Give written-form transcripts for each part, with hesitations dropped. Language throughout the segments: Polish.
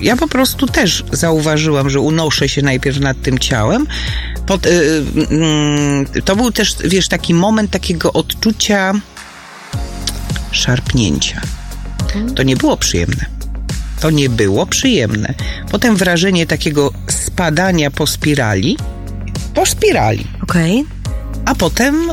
Ja po prostu też zauważyłam, że unoszę się najpierw nad tym ciałem. To był też, wiesz, taki moment takiego odczucia szarpnięcia. To nie było przyjemne. To nie było przyjemne. Potem wrażenie takiego spadania po spirali. Okej. A potem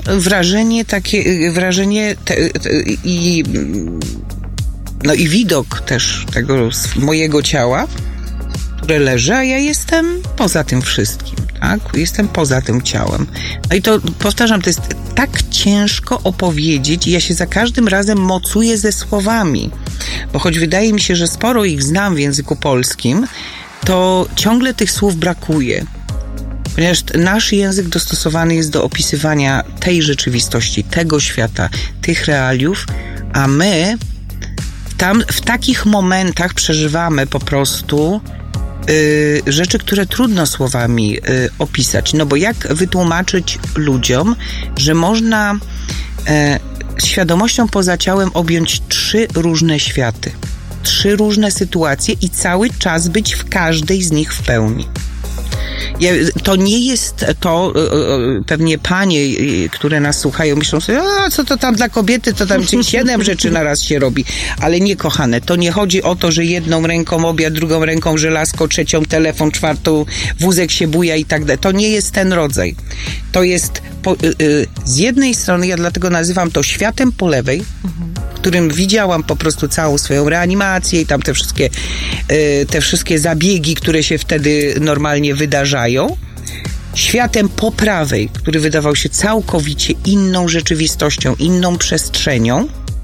i widok też tego mojego ciała, które leży, a ja jestem poza tym wszystkim, tak? Jestem poza tym ciałem. No i to, powtarzam, to jest tak ciężko opowiedzieć i ja się za każdym razem mocuję ze słowami, bo choć wydaje mi się, że sporo ich znam w języku polskim, to ciągle tych słów brakuje. Ponieważ nasz język dostosowany jest do opisywania tej rzeczywistości, tego świata, tych realiów, a my w takich momentach przeżywamy po prostu rzeczy, które trudno słowami opisać. No bo jak wytłumaczyć ludziom, że można świadomością poza ciałem objąć 3 różne światy, 3 różne sytuacje i cały czas być w każdej z nich w pełni. To nie jest to, pewnie panie, które nas słuchają, myślą sobie, co to tam dla kobiety, to tam 7 rzeczy na raz się robi. Ale nie, kochane, to nie chodzi o to, że jedną ręką obiad, drugą ręką żelazko, trzecią telefon, czwartą wózek się buja i tak dalej. To nie jest ten rodzaj. To jest z jednej strony, ja dlatego nazywam to światem po lewej, w którym widziałam po prostu całą swoją reanimację i tam te wszystkie zabiegi, które się wtedy normalnie wydarzają. Światem po prawej, który wydawał się całkowicie inną rzeczywistością, inną przestrzenią.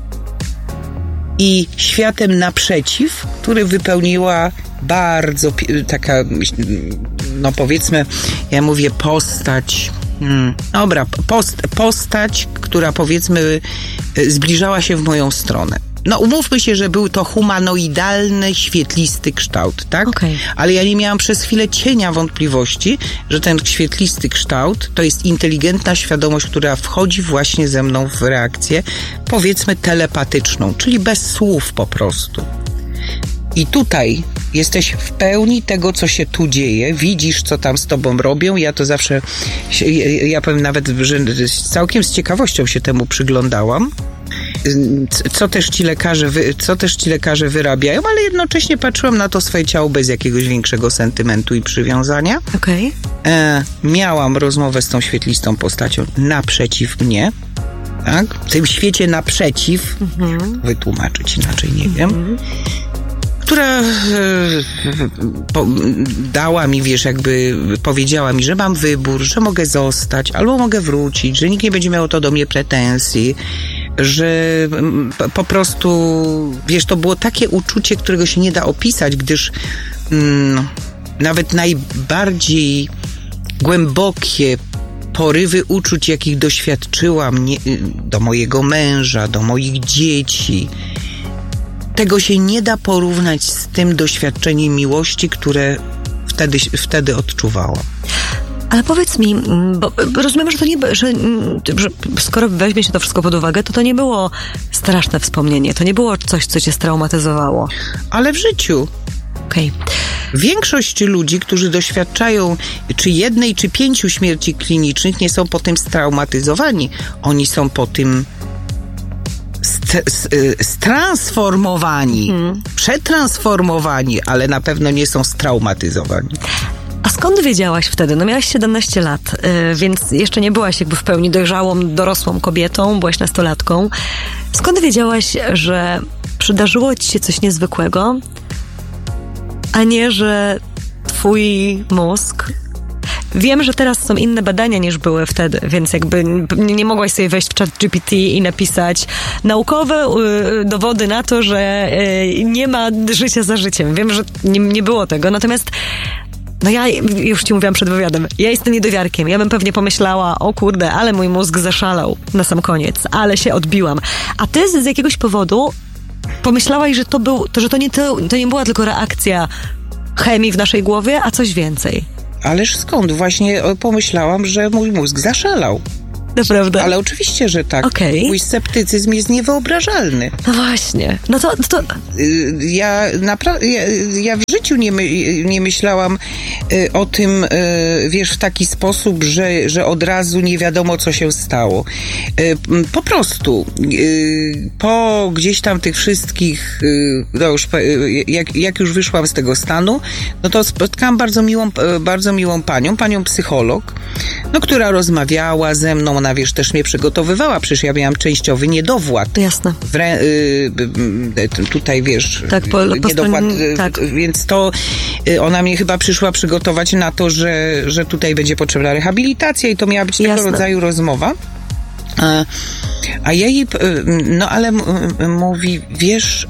I światem naprzeciw, który wypełniła bardzo taka, no powiedzmy, ja mówię postać, postać, która powiedzmy zbliżała się w moją stronę. No umówmy się, że był to humanoidalny, świetlisty kształt, tak? Okay. Ale ja nie miałam przez chwilę cienia wątpliwości, że ten świetlisty kształt to jest inteligentna świadomość, która wchodzi właśnie ze mną w reakcję, powiedzmy telepatyczną, czyli bez słów po prostu. I tutaj jesteś w pełni tego, co się tu dzieje, widzisz, co tam z tobą robią. Ja to zawsze, ja powiem nawet, że całkiem z ciekawością się temu przyglądałam. Co też ci lekarze wyrabiają, ale jednocześnie patrzyłam na to swoje ciało bez jakiegoś większego sentymentu i przywiązania. Okej. Miałam rozmowę z tą świetlistą postacią naprzeciw mnie, tak? W tym świecie naprzeciw, wytłumaczyć inaczej nie wiem, która dała mi, wiesz, jakby powiedziała mi, że mam wybór, że mogę zostać, albo mogę wrócić, że nikt nie będzie miał do mnie pretensji, że po prostu, wiesz, to było takie uczucie, którego się nie da opisać, gdyż nawet najbardziej głębokie porywy uczuć, jakich doświadczyłam do mojego męża, do moich dzieci, tego się nie da porównać z tym doświadczeniem miłości, które wtedy odczuwałam. Ale powiedz mi, bo rozumiem, że to nie, że skoro weźmie się to wszystko pod uwagę, to nie było straszne wspomnienie, to nie było coś, co cię straumatyzowało. Ale w życiu. Okej. Większość ludzi, którzy doświadczają czy 1, czy 5 śmierci klinicznych, nie są po tym straumatyzowani. Oni są po tym stransformowani, przetransformowani, ale na pewno nie są straumatyzowani. A skąd wiedziałaś wtedy? No miałaś 17 lat, więc jeszcze nie byłaś jakby w pełni dojrzałą, dorosłą kobietą, byłaś nastolatką. Skąd wiedziałaś, że przydarzyło ci się coś niezwykłego, a nie, że twój mózg... Wiem, że teraz są inne badania niż były wtedy, więc jakby nie mogłaś sobie wejść w ChatGPT i napisać naukowe dowody na to, że nie ma życia za życiem. Wiem, że nie było tego, natomiast no ja już ci mówiłam przed wywiadem, ja jestem niedowiarkiem. Ja bym pewnie pomyślała, o kurde, ale mój mózg zaszalał na sam koniec, ale się odbiłam. A ty z jakiegoś powodu pomyślałaś, że to nie była tylko reakcja chemii w naszej głowie, a coś więcej. Ależ skąd? Właśnie pomyślałam, że mój mózg zaszalał. Naprawdę? Ale oczywiście, że tak. Okej. Mój sceptycyzm jest niewyobrażalny. No właśnie. No to... Ja w życiu nie myślałam o tym, wiesz, w taki sposób, że od razu nie wiadomo, co się stało. Po prostu po gdzieś tam tych wszystkich, no już, jak już wyszłam z tego stanu, no to spotkałam bardzo miłą panią psycholog, no, która rozmawiała ze mną, ona, wiesz, też mnie przygotowywała, przecież ja miałam częściowy niedowład. To jasne. Tutaj, wiesz, tak, niedowład, tak. Więc to ona mnie chyba przyszła przygotować na to, że tutaj będzie potrzebna rehabilitacja i to miała być tego rodzaju rozmowa. A ja jej, no ale mówi, wiesz,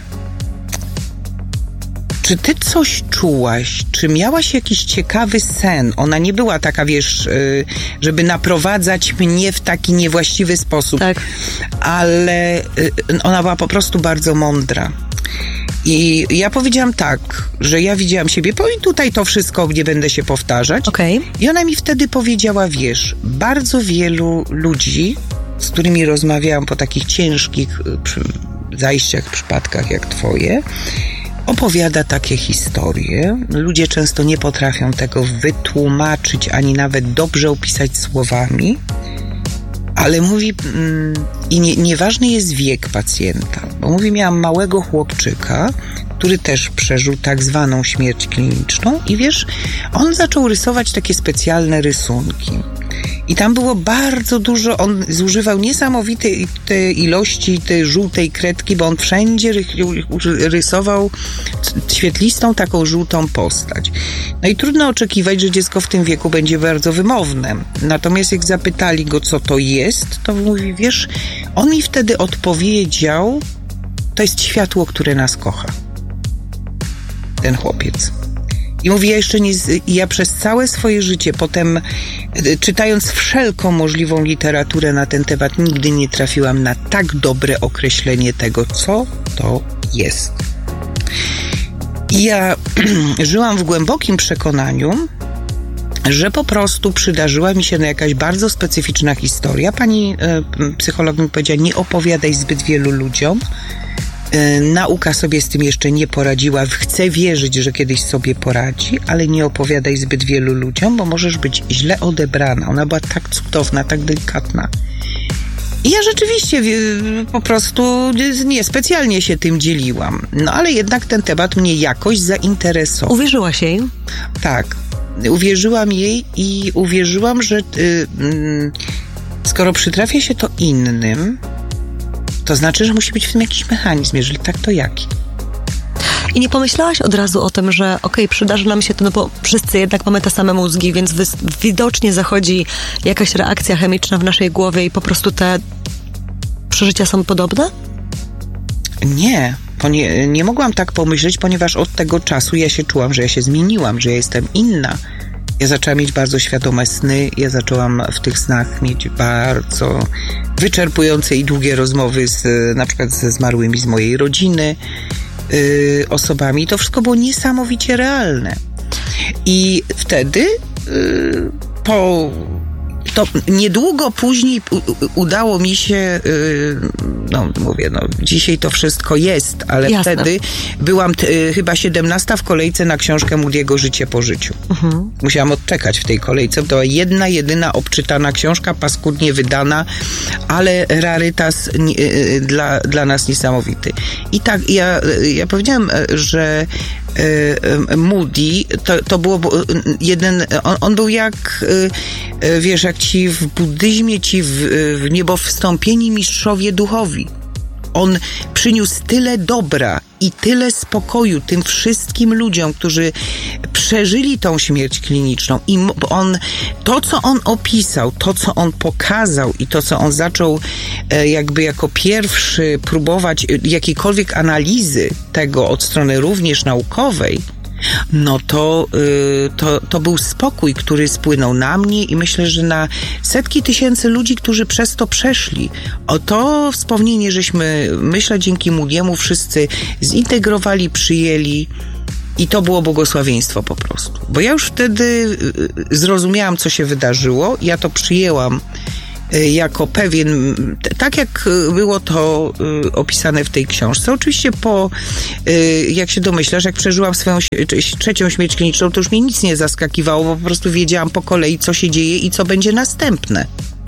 czy ty coś czułaś? Czy miałaś jakiś ciekawy sen? Ona nie była taka, wiesz, żeby naprowadzać mnie w taki niewłaściwy sposób. Tak. Ale ona była po prostu bardzo mądra. I ja powiedziałam tak, że ja widziałam siebie, i tutaj to wszystko nie będę się powtarzać. Okay. I ona mi wtedy powiedziała, wiesz, bardzo wielu ludzi, z którymi rozmawiałam po takich ciężkich zajściach, przypadkach jak twoje, opowiada takie historie. Ludzie często nie potrafią tego wytłumaczyć, ani nawet dobrze opisać słowami. Ale mówi, i nieważny jest wiek pacjenta, bo mówi, miałam małego chłopczyka, który też przeżył tak zwaną śmierć kliniczną i wiesz, on zaczął rysować takie specjalne rysunki. I tam było bardzo dużo, on zużywał niesamowite ilości tej żółtej kredki, bo on wszędzie rysował świetlistą taką żółtą postać. No i trudno oczekiwać, że dziecko w tym wieku będzie bardzo wymowne. Natomiast jak zapytali go, co to jest, to mówi, wiesz, on mi wtedy odpowiedział, to jest światło, które nas kocha. Ten chłopiec. I mówi, ja przez całe swoje życie potem, czytając wszelką możliwą literaturę na ten temat, nigdy nie trafiłam na tak dobre określenie tego, co to jest. I ja żyłam w głębokim przekonaniu, że po prostu przydarzyła mi się jakaś bardzo specyficzna historia. Pani psycholog mi powiedziała, nie opowiadaj zbyt wielu ludziom. Nauka sobie z tym jeszcze nie poradziła. Chcę wierzyć, że kiedyś sobie poradzi, ale nie opowiadaj zbyt wielu ludziom, bo możesz być źle odebrana. Ona była tak cudowna, tak delikatna. I ja rzeczywiście po prostu niespecjalnie się tym dzieliłam. No ale jednak ten temat mnie jakoś zainteresował. Uwierzyłaś jej? Tak. Uwierzyłam jej i uwierzyłam, że skoro przytrafia się to innym, to znaczy, że musi być w tym jakiś mechanizm. Jeżeli tak, to jaki? I nie pomyślałaś od razu o tym, że przydarzy nam się to, no bo wszyscy jednak mamy te same mózgi, więc widocznie zachodzi jakaś reakcja chemiczna w naszej głowie i po prostu te przeżycia są podobne? Nie mogłam tak pomyśleć, ponieważ od tego czasu ja się czułam, że ja się zmieniłam, że ja jestem inna. Ja zaczęłam mieć bardzo świadome sny, ja zaczęłam w tych snach mieć bardzo wyczerpujące i długie rozmowy na przykład ze zmarłymi z mojej rodziny osobami. To wszystko było niesamowicie realne. I wtedy to niedługo później udało mi się, dzisiaj to wszystko jest, ale jasne. Wtedy byłam chyba 17 w kolejce na książkę Moody'ego Życie po życiu. Musiałam odczekać w tej kolejce. To była jedyna obczytana książka, paskudnie wydana, ale rarytas dla nas niesamowity. I tak, ja powiedziałam, że Moody to było on był jak wiesz, jak ci w buddyzmie w niebowstąpieni mistrzowie duchowi. On przyniósł tyle dobra i tyle spokoju tym wszystkim ludziom, którzy przeżyli tą śmierć kliniczną. I to, co on opisał, to, co on pokazał i to, co on zaczął jakby jako pierwszy próbować jakiejkolwiek analizy tego od strony również naukowej, no to był spokój, który spłynął na mnie i myślę, że na setki tysięcy ludzi, którzy przez to przeszli. O to wspomnienie, żeśmy, myślę, dzięki Moody'emu wszyscy zintegrowali, przyjęli i to było błogosławieństwo po prostu. Bo ja już wtedy zrozumiałam, co się wydarzyło, ja to przyjęłam jako pewien, tak jak było to opisane w tej książce. Oczywiście jak się domyślasz, jak przeżyłam swoją trzecią śmierć kliniczną, to już mnie nic nie zaskakiwało, bo po prostu wiedziałam po kolei, co się dzieje i co będzie następne.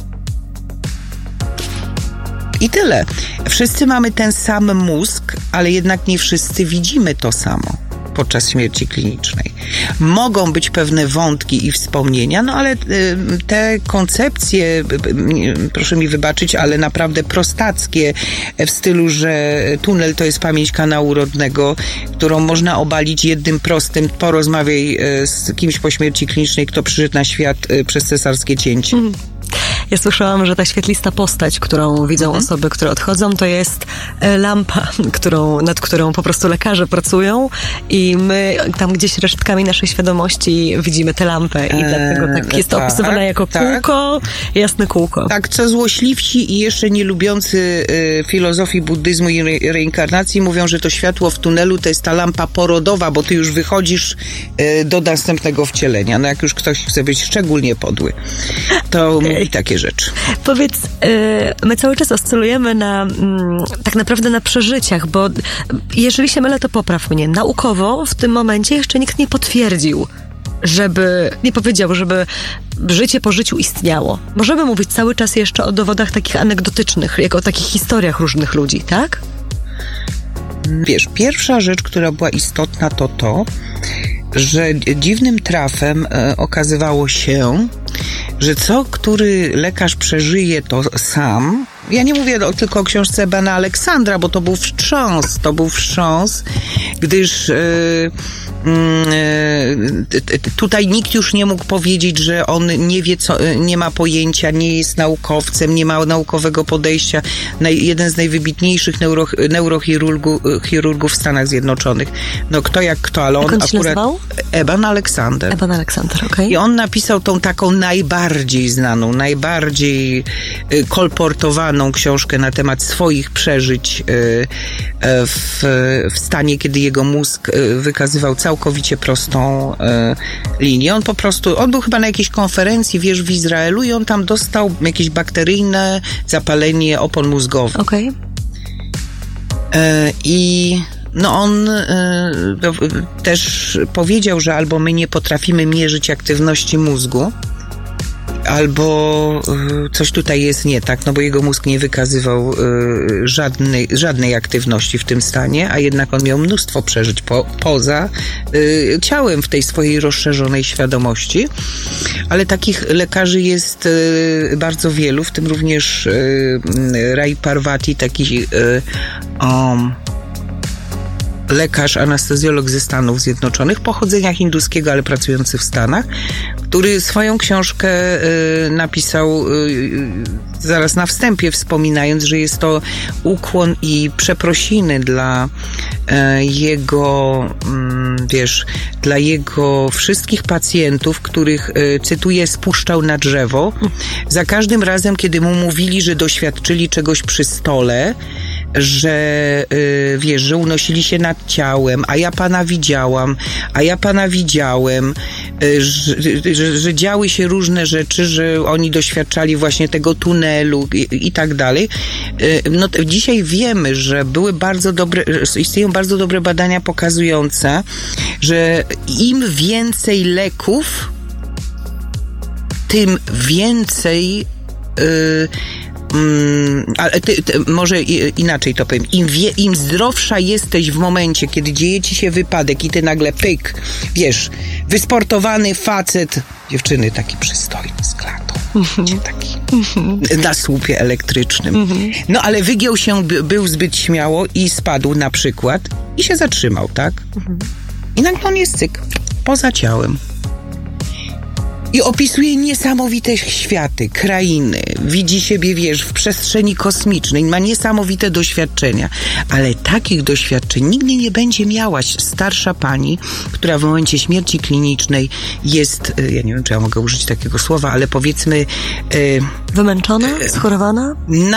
I tyle. Wszyscy mamy ten sam mózg, ale jednak nie wszyscy widzimy to samo podczas śmierci klinicznej. Mogą być pewne wątki i wspomnienia, no ale te koncepcje, proszę mi wybaczyć, ale naprawdę prostackie, w stylu, że tunel to jest pamięć kanału rodnego, którą można obalić jednym prostym, porozmawiaj z kimś po śmierci klinicznej, kto przyszedł na świat przez cesarskie cięcie. Ja słyszałam, że ta świetlista postać, którą widzą osoby, które odchodzą, to jest lampa, nad którą po prostu lekarze pracują i my tam gdzieś resztkami naszej świadomości widzimy tę lampę i dlatego tak jest to opisywane jako kółko, jasne kółko. Tak, co złośliwsi i jeszcze nie lubiący filozofii buddyzmu i reinkarnacji mówią, że to światło w tunelu to jest ta lampa porodowa, bo ty już wychodzisz do następnego wcielenia. No jak już ktoś chce być szczególnie podły, to mówi takie rzeczy. Powiedz, my cały czas oscylujemy tak naprawdę na przeżyciach, bo jeżeli się mylę, to popraw mnie. Naukowo w tym momencie jeszcze nikt nie potwierdził, nie powiedział, żeby życie po życiu istniało. Możemy mówić cały czas jeszcze o dowodach takich anegdotycznych, jak o takich historiach różnych ludzi, tak? Wiesz, pierwsza rzecz, która była istotna, to, że dziwnym trafem okazywało się, że który lekarz przeżyje to sam. Ja nie mówię tylko o książce Ebena Aleksandra, bo to był wstrząs, gdyż tutaj nikt już nie mógł powiedzieć, że on nie wie, nie ma pojęcia, nie jest naukowcem, nie ma naukowego podejścia. Jeden z najwybitniejszych neurochirurgów w Stanach Zjednoczonych. No kto jak kto, ale on akurat... Eben Alexander. Eben Alexander, okej. I on napisał tą taką najbardziej znaną, najbardziej kolportowaną książkę na temat swoich przeżyć w stanie, kiedy jego mózg wykazywał całkowicie prostą linię. On był chyba na jakiejś konferencji, wiesz, w Izraelu i on tam dostał jakieś bakteryjne zapalenie opon mózgowych. Okej. I on też powiedział, że albo my nie potrafimy mierzyć aktywności mózgu, albo coś tutaj jest nie tak, no bo jego mózg nie wykazywał żadnej aktywności w tym stanie, a jednak on miał mnóstwo przeżyć poza ciałem w tej swojej rozszerzonej świadomości. Ale takich lekarzy jest bardzo wielu, w tym również Ray Parvati, taki lekarz, anestezjolog ze Stanów Zjednoczonych, pochodzenia hinduskiego, ale pracujący w Stanach, który swoją książkę napisał zaraz na wstępie, wspominając, że jest to ukłon i przeprosiny dla jego, dla jego wszystkich pacjentów, których, cytuję, spuszczał na drzewo. Za każdym razem, kiedy mu mówili, że doświadczyli czegoś przy stole, że że unosili się nad ciałem, a ja pana widziałem, że działy się różne rzeczy, że oni doświadczali właśnie tego tunelu i tak dalej. No dzisiaj wiemy, że istnieją bardzo dobre badania pokazujące, że im więcej leków, tym więcej ale może inaczej to powiem. Im zdrowsza jesteś w momencie, kiedy dzieje ci się wypadek i ty nagle pyk, wysportowany facet, dziewczyny taki przystojny z klatą, taki na słupie elektrycznym. No ale wygiął się, był zbyt śmiało i spadł na przykład i się zatrzymał, tak? I nagle on jest poza ciałem. I opisuje niesamowite światy, krainy, widzi siebie, w przestrzeni kosmicznej, ma niesamowite doświadczenia, ale takich doświadczeń nigdy nie będzie miała starsza pani, która w momencie śmierci klinicznej jest, ja nie wiem, czy ja mogę użyć takiego słowa, ale powiedzmy... wymęczona? Schorowana?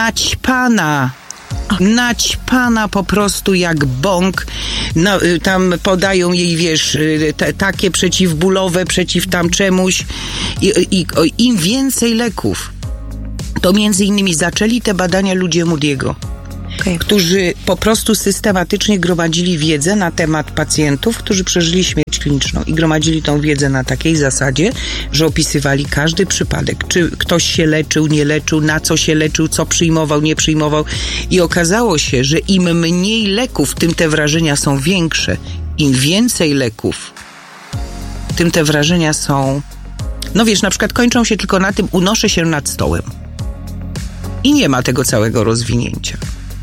Naćpana po prostu jak bąk. No, tam podają jej, takie przeciwbólowe, przeciw tam czemuś. I im więcej leków, to między innymi zaczęli te badania ludzie Moody'ego, którzy po prostu systematycznie gromadzili wiedzę na temat pacjentów, którzy przeżyli śmierć kliniczną i gromadzili tą wiedzę na takiej zasadzie, że opisywali każdy przypadek, czy ktoś się leczył, nie leczył, na co się leczył, co przyjmował, nie przyjmował i okazało się, że im mniej leków, tym te wrażenia są większe. Im więcej leków, tym te wrażenia są, no wiesz, na przykład kończą się tylko na tym, unoszę się nad stołem. I nie ma tego całego rozwinięcia.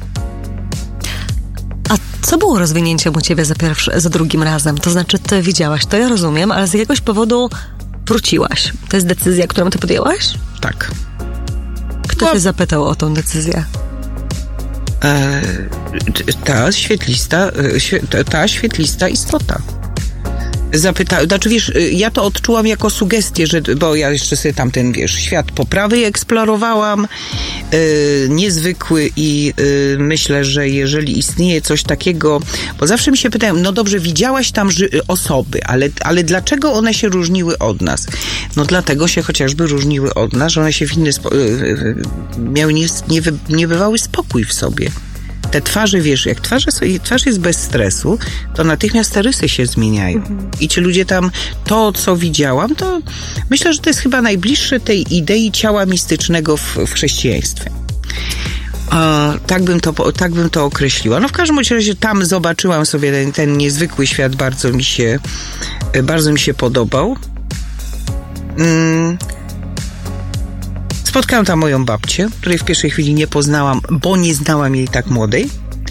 A co było rozwinięciem u ciebie za drugim razem? To znaczy, ty widziałaś, to ja rozumiem, ale z jakiegoś powodu wróciłaś. To jest decyzja, którą ty podjęłaś? Tak. Kto cię zapytał o tą decyzję? Ta świetlista istota. Znaczy wiesz, ja to odczułam jako sugestię, bo ja jeszcze sobie tamten, wiesz, świat po prawej eksplorowałam, niezwykły i myślę, że jeżeli istnieje coś takiego, bo zawsze mi się pytają, no dobrze, widziałaś tam osoby, ale dlaczego one się różniły od nas? No dlatego się chociażby różniły od nas, że one się w inny miały niebywały spokój w sobie. Te twarze, wiesz, jak twarz jest bez stresu, to natychmiast te rysy się zmieniają. I ci ludzie tam, to co widziałam, to myślę, że to jest chyba najbliższe tej idei ciała mistycznego w chrześcijaństwie. Tak bym to określiła. No w każdym razie tam zobaczyłam sobie ten niezwykły świat, bardzo mi się podobał. Spotkałam tam moją babcię, której w pierwszej chwili nie poznałam, bo nie znałam jej tak młodej.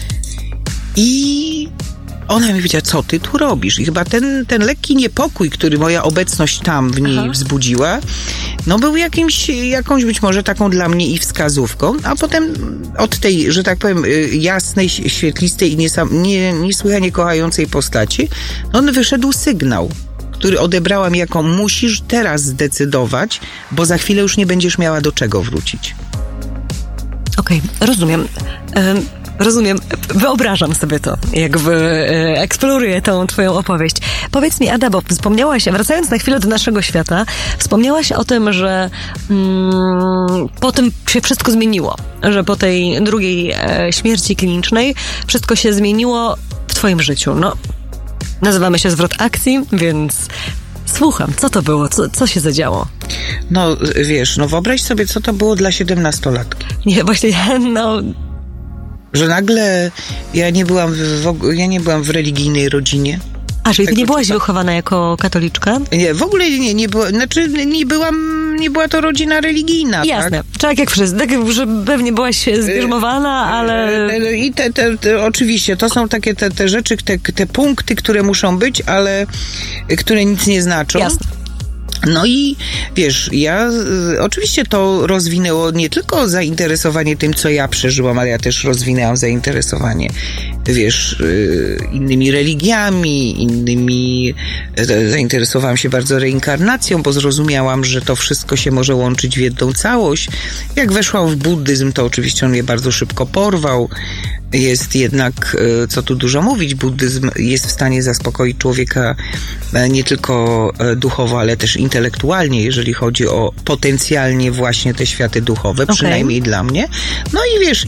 I ona mi powiedziała, co ty tu robisz? I chyba ten lekki niepokój, który moja obecność tam w niej wzbudziła, no był jakąś być może taką dla mnie i wskazówką, a potem od tej, że tak powiem, jasnej, świetlistej i niesłychanie kochającej postaci, on wyszedł sygnał, który odebrałam jako musisz teraz zdecydować, bo za chwilę już nie będziesz miała do czego wrócić. Okej, rozumiem. Rozumiem, wyobrażam sobie to, jakby eksploruję tą twoją opowieść. Powiedz mi, Ada, bo wspomniałaś, wracając na chwilę do naszego świata, wspomniałaś o tym, że potem się wszystko zmieniło, że po tej drugiej śmierci klinicznej wszystko się zmieniło w twoim życiu. No, nazywamy się Zwrot Akcji, więc słucham, co to było? Co się zadziało? No, wiesz, wyobraź sobie, co to było dla 17-latki. Nie, właśnie, że nagle ja nie byłam w religijnej rodzinie. A, czyli ty nie byłaś wychowana jako katoliczka? Nie, w ogóle nie była, znaczy nie była to rodzina religijna. Jasne, tak jak wszyscy, tak, że pewnie byłaś zbierzmowana, ale... I oczywiście, to są takie te rzeczy, te punkty, które muszą być, ale które nic nie znaczą. Jasne. No i wiesz, oczywiście to rozwinęło nie tylko zainteresowanie tym, co ja przeżyłam, ale ja też rozwinęłam zainteresowanie, wiesz, innymi religiami, zainteresowałam się bardzo reinkarnacją, bo zrozumiałam, że to wszystko się może łączyć w jedną całość. Jak weszłam w buddyzm, to oczywiście on mnie bardzo szybko porwał. Jest jednak, co tu dużo mówić, buddyzm jest w stanie zaspokoić człowieka nie tylko duchowo, ale też intelektualnie, jeżeli chodzi o potencjalnie właśnie te światy duchowe, przynajmniej dla mnie. No i wiesz,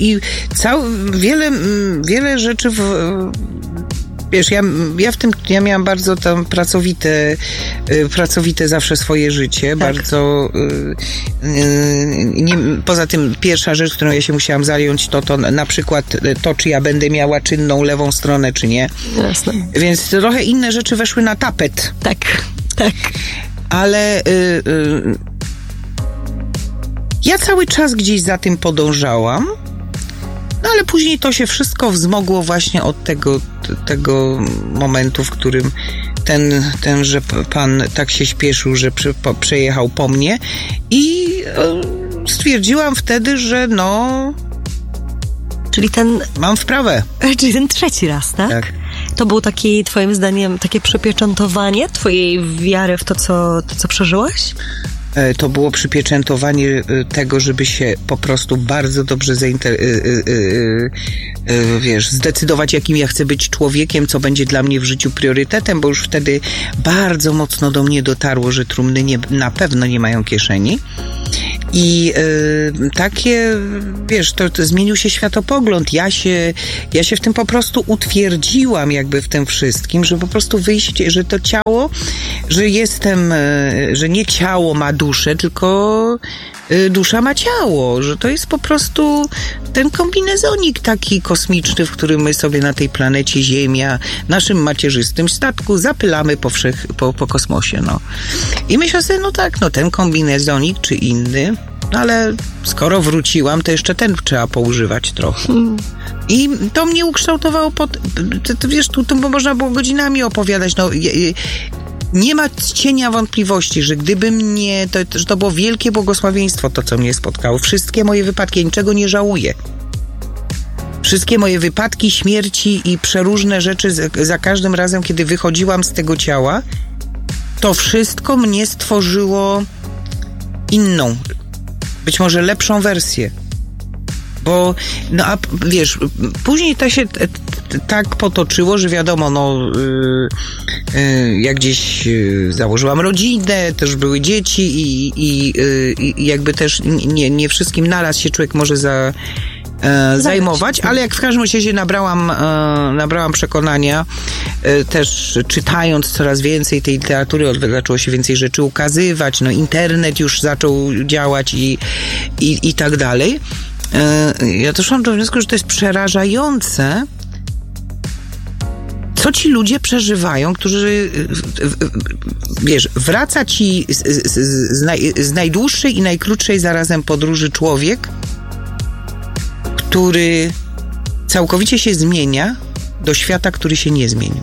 wiele rzeczy wiesz, ja miałam bardzo tam pracowite zawsze swoje życie, tak. Bardzo poza tym pierwsza rzecz, którą ja się musiałam zająć, to na przykład to, czy ja będę miała czynną lewą stronę, czy nie. Jasne. Więc trochę inne rzeczy weszły na tapet. Tak. Ale ja cały czas gdzieś za tym podążałam. No ale później to się wszystko wzmogło właśnie od tego momentu, w którym tenże pan tak się śpieszył, że przejechał po mnie i stwierdziłam wtedy, że Czyli mam wprawę. Czyli ten trzeci raz, tak? Tak. To był taki, twoim zdaniem, takie przypieczętowanie twojej wiary w to, co przeżyłaś? To było przypieczętowanie tego, żeby się po prostu bardzo dobrze zdecydować, jakim ja chcę być człowiekiem, co będzie dla mnie w życiu priorytetem, bo już wtedy bardzo mocno do mnie dotarło, że trumny na pewno nie mają kieszeni. I takie, wiesz, to zmienił się światopogląd. Ja się w tym po prostu utwierdziłam jakby w tym wszystkim, że po prostu wyjść, że to ciało, że nie ciało ma duszę, tylko dusza ma ciało, że to jest po prostu ten kombinezonik taki kosmiczny, w którym my sobie na tej planecie Ziemia, naszym macierzystym statku zapylamy po kosmosie, no. I myślę sobie, no tak, no ten kombinezonik czy inny, no ale skoro wróciłam, to jeszcze ten trzeba poużywać trochę. I to mnie ukształtowało wiesz, tu można było godzinami opowiadać, no. Nie ma cienia wątpliwości, że gdybym nie, że to było wielkie błogosławieństwo, to co mnie spotkało. Wszystkie moje wypadki, ja niczego nie żałuję. Wszystkie moje wypadki, śmierci i przeróżne rzeczy za każdym razem, kiedy wychodziłam z tego ciała, to wszystko mnie stworzyło inną, być może lepszą wersję. Bo, no a wiesz, później to się tak potoczyło, że wiadomo, no jak gdzieś założyłam rodzinę, też były dzieci i jakby też nie wszystkim naraz się człowiek może zajmować, ale jak w każdym razie nabrałam przekonania, też czytając coraz więcej tej literatury, zaczęło się więcej rzeczy ukazywać, no internet już zaczął działać i tak dalej. Ja doszłam do wniosku, że to jest przerażające, co ci ludzie przeżywają, wiesz, wraca ci z najdłuższej i najkrótszej zarazem podróży człowiek, który całkowicie się zmienia do świata, który się nie zmienił.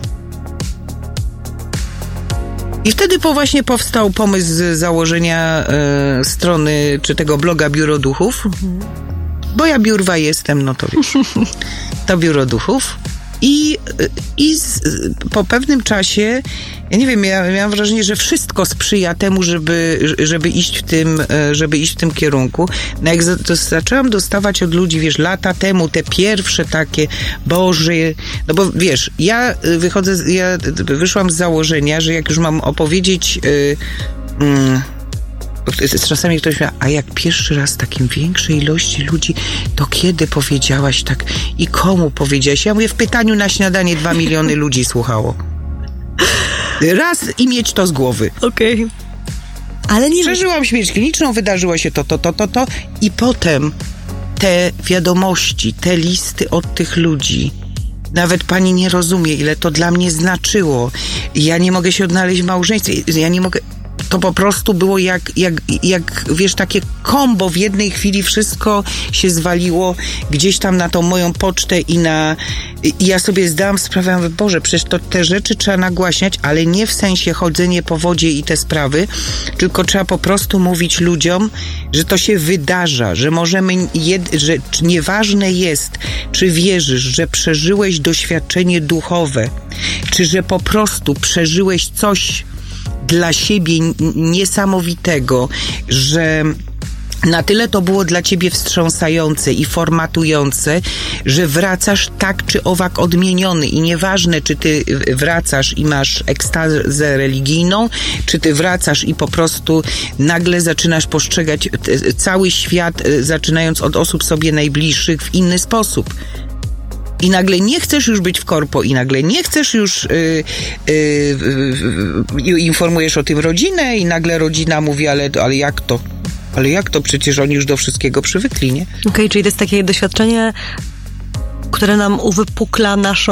I wtedy właśnie powstał pomysł założenia strony, czy tego bloga Biuro Duchów, bo ja biurwa jestem, no to wiesz, to Biuro Duchów. I po pewnym czasie, ja nie wiem, ja miałam wrażenie, że wszystko sprzyja temu, żeby iść w tym kierunku. No jak zaczęłam dostawać od ludzi, wiesz, lata temu te pierwsze takie, Boże, no bo wiesz, ja wyszłam z założenia, że jak już mam opowiedzieć, czasami ktoś mówi, a jak pierwszy raz takim większej ilości ludzi, to kiedy powiedziałaś tak i komu powiedziałaś? Ja mówię, w pytaniu na śniadanie 2 miliony ludzi słuchało. Raz i mieć to z głowy. Okej. Ale nie... Przeżyłam śmierć kliniczną, wydarzyło się to i potem te wiadomości, te listy od tych ludzi. Nawet pani nie rozumie, ile to dla mnie znaczyło. Ja nie mogę się odnaleźć w małżeństwie. Ja nie mogę... To po prostu było jak wiesz, takie kombo w jednej chwili, wszystko się zwaliło gdzieś tam na tą moją pocztę i ja sobie zdałam sprawę, mówię, Boże, przecież te rzeczy trzeba nagłaśniać, ale nie w sensie chodzenie po wodzie i te sprawy, tylko trzeba po prostu mówić ludziom, że to się wydarza, że możemy, że nieważne jest, czy wierzysz, że przeżyłeś doświadczenie duchowe, czy że po prostu przeżyłeś coś dla siebie niesamowitego, że na tyle to było dla ciebie wstrząsające i formatujące, że wracasz tak czy owak odmieniony i nieważne, czy ty wracasz i masz ekstazę religijną, czy ty wracasz i po prostu nagle zaczynasz postrzegać cały świat, zaczynając od osób sobie najbliższych w inny sposób. I nagle nie chcesz już być w korpo i nagle nie chcesz już informujesz o tym rodzinę i nagle rodzina mówi, ale jak to? Ale jak to? Przecież oni już do wszystkiego przywykli, nie? Okej, czyli to jest takie doświadczenie, które nam uwypukla nasz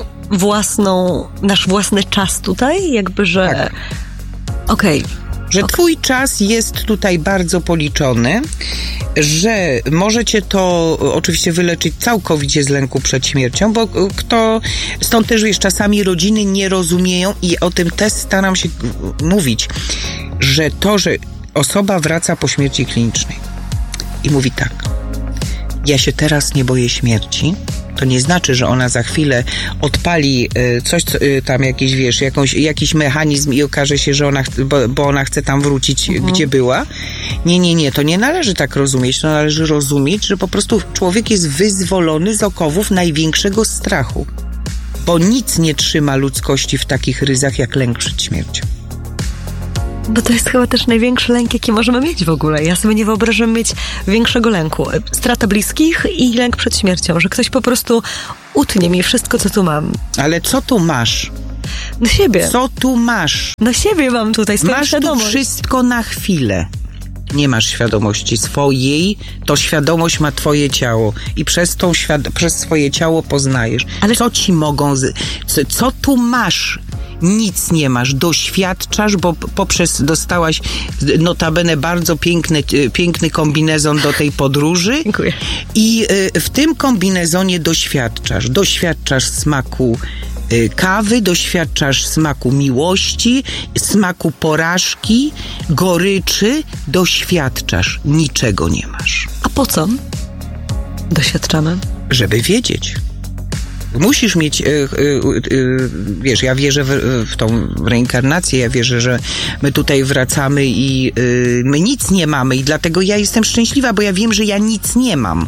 własny czas tutaj? Jakby, że... Tak. Okej. Że twój czas jest tutaj bardzo policzony, że możecie to oczywiście wyleczyć całkowicie z lęku przed śmiercią, bo stąd też wiesz, czasami rodziny nie rozumieją i o tym też staram się mówić, że osoba wraca po śmierci klinicznej i mówi tak, ja się teraz nie boję śmierci, to nie znaczy, że ona za chwilę odpali coś tam jakieś, wiesz, jakiś mechanizm i okaże się, że bo ona chce tam wrócić, gdzie była. Nie, to nie należy tak rozumieć. To należy rozumieć, że po prostu człowiek jest wyzwolony z okowów największego strachu. Bo nic nie trzyma ludzkości w takich ryzach jak lęk przed śmiercią. Bo to jest chyba też największy lęk, jaki możemy mieć w ogóle. Ja sobie nie wyobrażam mieć większego lęku. Strata bliskich i lęk przed śmiercią, że ktoś po prostu utnie mi wszystko, co tu mam. Ale co tu masz? No siebie. Co tu masz? No siebie mam tutaj, swoją masz świadomość. Masz tu wszystko na chwilę. Nie masz świadomości swojej, to świadomość ma twoje ciało i przez swoje ciało poznajesz. Ale co ci mogą... Co tu masz? Nic nie masz. Doświadczasz, bo dostałaś notabene bardzo piękny kombinezon do tej podróży. Dziękuję. I w tym kombinezonie doświadczasz smaku kawy, doświadczasz smaku miłości, smaku porażki, goryczy, doświadczasz. Niczego nie masz. A po co doświadczamy? Żeby wiedzieć. Musisz mieć, wiesz, ja wierzę w tą reinkarnację, ja wierzę, że my tutaj wracamy i my nic nie mamy i dlatego ja jestem szczęśliwa, bo ja wiem, że ja nic nie mam.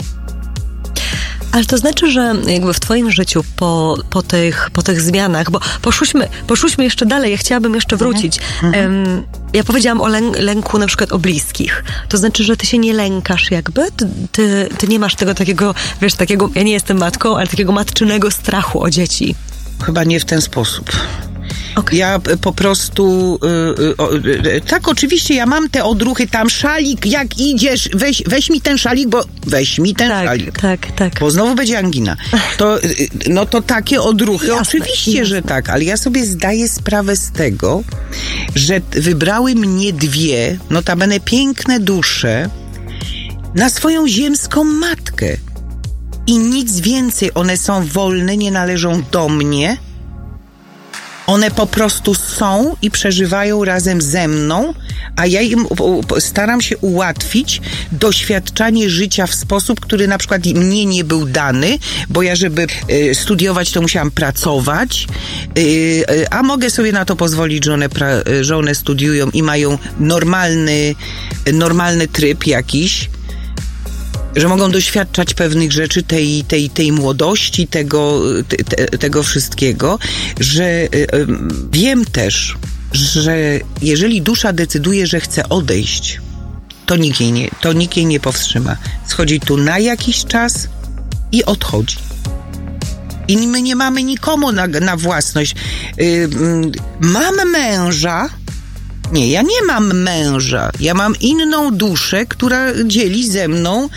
Ale to znaczy, że jakby w twoim życiu po tych zmianach, bo poszłyśmy jeszcze dalej, ja chciałabym jeszcze wrócić. Ja powiedziałam o lęku na przykład o bliskich. To znaczy, że ty się nie lękasz jakby? Ty nie masz tego takiego, wiesz, takiego, ja nie jestem matką, ale takiego matczynego strachu o dzieci. Chyba nie w ten sposób. Okay. Ja po prostu tak, oczywiście ja mam te odruchy, tam szalik, jak idziesz, weź mi ten szalik, bo weź mi ten szalik. Tak. Bo znowu będzie angina. To takie odruchy, jasne, oczywiście, że tak, ale ja sobie zdaję sprawę z tego, że wybrały mnie dwie, notabene piękne dusze, na swoją ziemską matkę. I nic więcej, one są wolne, nie należą do mnie. One po prostu są i przeżywają razem ze mną, a ja im staram się ułatwić doświadczanie życia w sposób, który na przykład mnie nie był dany, bo ja, żeby studiować, to musiałam pracować, a mogę sobie na to pozwolić, że one studiują i mają normalny tryb jakiś, że mogą doświadczać pewnych rzeczy, tej młodości, tego wszystkiego, że wiem też, że jeżeli dusza decyduje, że chce odejść, to nikt jej nie powstrzyma. Schodzi tu na jakiś czas i odchodzi. I my nie mamy nikomu na własność. Mam męża. Nie, ja nie mam męża. Ja mam inną duszę, która dzieli ze mną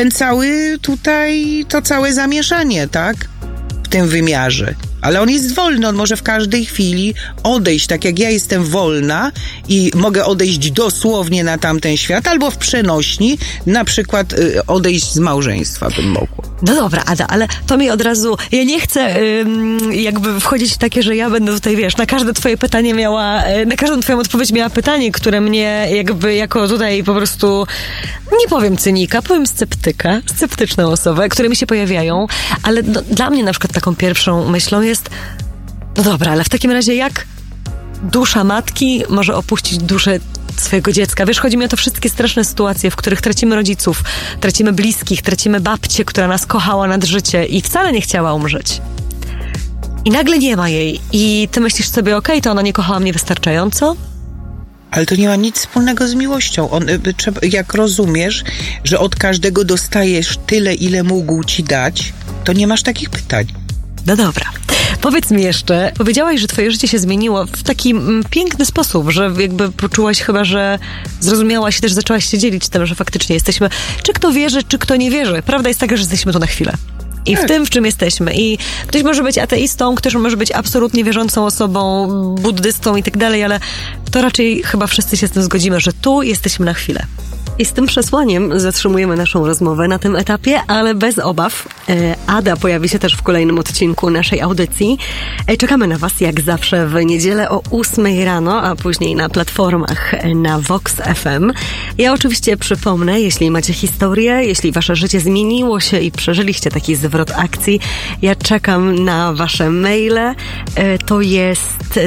to całe zamieszanie, tak? W tym wymiarze. Ale on jest wolny, on może w każdej chwili odejść, tak jak ja jestem wolna i mogę odejść dosłownie na tamten świat, albo w przenośni, na przykład odejść z małżeństwa bym mogła. No dobra, Ada, ale to mi od razu, ja nie chcę jakby wchodzić w takie, że ja będę tutaj, wiesz, na każde twoje pytanie na każdą twoją odpowiedź miała pytanie, które mnie jakby jako tutaj po prostu, nie powiem cynika, powiem sceptyczną osobę, które mi się pojawiają, ale dla mnie na przykład taką pierwszą myślą jest, no dobra, ale w takim razie jak dusza matki może opuścić duszę swojego dziecka? Wiesz, chodzi mi o to wszystkie straszne sytuacje, w których tracimy rodziców, tracimy bliskich, tracimy babcię, która nas kochała nad życie i wcale nie chciała umrzeć. I nagle nie ma jej. I ty myślisz sobie, okej, to ona nie kochała mnie wystarczająco? Ale to nie ma nic wspólnego z miłością. Jak rozumiesz, że od każdego dostajesz tyle, ile mógł ci dać, to nie masz takich pytań. No dobra. Powiedz mi jeszcze, powiedziałaś, że twoje życie się zmieniło w taki piękny sposób, że jakby poczułaś chyba, że zrozumiałaś i też zaczęłaś się dzielić tym, że faktycznie jesteśmy, czy kto wierzy, czy kto nie wierzy. Prawda jest taka, że jesteśmy tu na chwilę. I w tym, w czym jesteśmy. I ktoś może być ateistą, ktoś może być absolutnie wierzącą osobą, buddystą i tak dalej, ale to raczej chyba wszyscy się z tym zgodzimy, że tu jesteśmy na chwilę. I z tym przesłaniem zatrzymujemy naszą rozmowę na tym etapie, ale bez obaw. Ada pojawi się też w kolejnym odcinku naszej audycji. Czekamy na was jak zawsze w niedzielę o 8 rano, a później na platformach na Vox FM. Ja oczywiście przypomnę, jeśli macie historię, jeśli wasze życie zmieniło się i przeżyliście taki zwrot akcji, ja czekam na wasze maile. To jest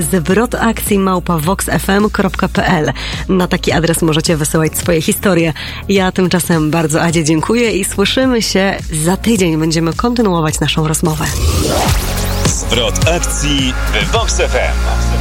zwrotakcji@voxfm.pl. Na taki adres możecie wysyłać swoje historie. Ja tymczasem bardzo Adzie dziękuję i słyszymy się za tydzień. Będziemy kontynuować naszą rozmowę. Zwrot akcji w Vox FM.